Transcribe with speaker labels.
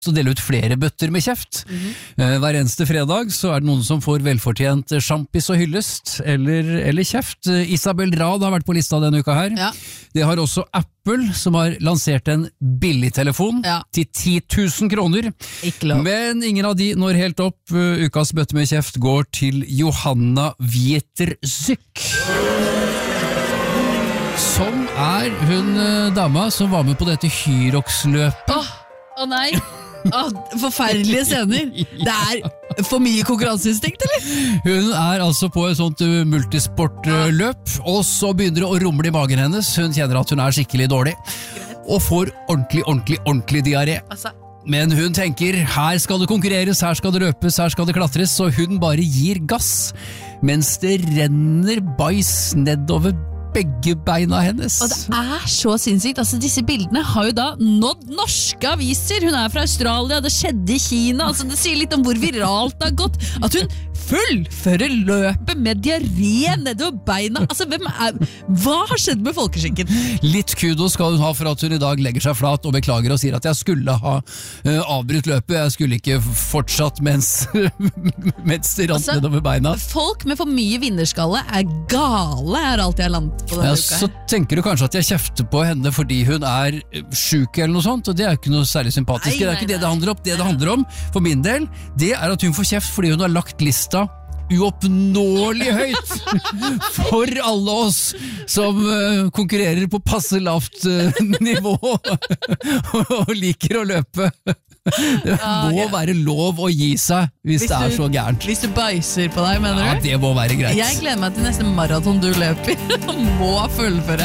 Speaker 1: Så deler ut flere bøtter med kjeft. Hver eneste fredag så det noen som får velfortjent sjampis og hyllest, eller kjeft. Isabel Rad har vært på lista denne uka her.
Speaker 2: Ja.
Speaker 1: Det har også Apple, som har lansert en billigtelefon til 10 000 kroner.
Speaker 2: Ikke lov.
Speaker 1: Men ingen av de når helt opp. Ukas bøtte med kjeft går til Johanna Wieterzyk. Som hun dama som var med på dette Hyrox-løpet.
Speaker 2: Å nei! Forferdelige scener. Det for mye konkurranseinstinkt, eller?
Speaker 1: Hun altså på et sånt multisportløp, og så begynner det å rumle i magen hennes. Hun kjenner at hun skikkelig dårlig, og får ordentlig diaré. Men hun tenker, her skal det konkurreres, her skal det løpes, her skal det klatres, så hun bare gir gass, mens det renner bæsj nedover begge beina hennes.
Speaker 2: Og det så sinnssykt. Disse bildene har jo da nådd norske aviser. Hun fra Australia, det skjedde i Kina. Det sier litt om hvor viralt det har gått. At hun fullfører løpet med diaré nedover beina. Hva har skjedd med folkeskikken? Litt
Speaker 1: kudo skal hun ha for at hun i dag legger seg flat og beklager og sier at jeg skulle ha avbrutt løpet. Jeg skulle ikke fortsatt mens det rant nedover beina.
Speaker 2: Folk med for mye vinnerskalle gale, alt jeg har landet på denne uka.
Speaker 1: Så tenker du kanskje at jeg kjefter på henne fordi hun syk eller noe sånt, og det ikke noe særlig sympatisk. Det ikke det det handler om. Det handler om, for min del, det at hun får kjeft fordi hun har lagt lista uoppnåelig høyt for alle oss som konkurrerer på passe lavt nivå og liker å løpe. Det må være lov å gi seg hvis det så gærent.
Speaker 2: Hvis du bæsjer på deg, mener du?
Speaker 1: Ja, det må være greit.
Speaker 2: Jeg gleder meg til neste maraton du løper og må fullføre.